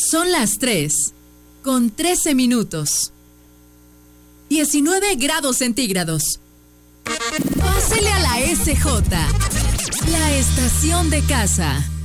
Son las 3:13. 19 grados centígrados. Pásele a la SJ, la estación de casa.